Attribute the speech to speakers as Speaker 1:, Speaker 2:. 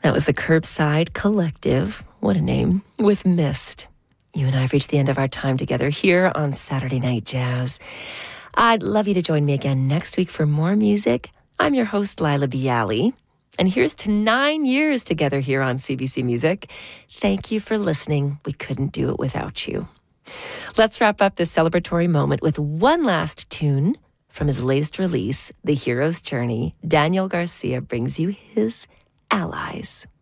Speaker 1: That was the Curbside Collective. What a name. With Mist. You and I have reached the end of our time together here on Saturday Night Jazz. I'd love you to join me again next week for more music. I'm your host, Lila Bialy. And here's to 9 years together here on CBC Music. Thank you for listening. We couldn't do it without you. Let's wrap up this celebratory moment with one last tune from his latest release, The Hero's Journey. Daniel Garcia brings you his Allies.